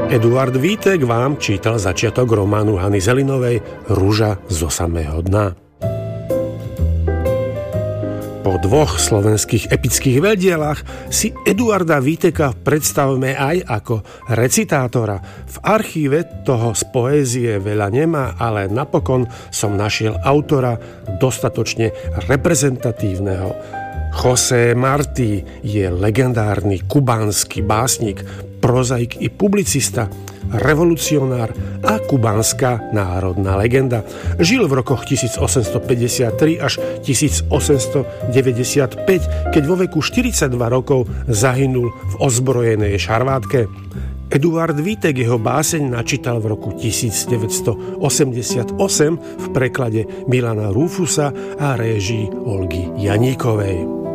Eduard Vítek vám čítal začiatok románu Hany Zelinovej Ruža zo samého dna. Po dvoch slovenských epických veľdielach si Eduarda Víteka predstavme aj ako recitátora. V archíve toho z poézie veľa nemá, ale napokon som našiel autora dostatočne reprezentatívneho. José Martí je legendárny kubánsky básnik, prozaik i publicista, revolucionár a kubánska národná legenda. Žil v rokoch 1853 až 1895, keď vo veku 42 rokov zahynul v ozbrojenej šarvátke. Eduard Vítek jeho báseň načítal v roku 1988 v preklade Milana Rufusa a réžii Olgy Janíkovej.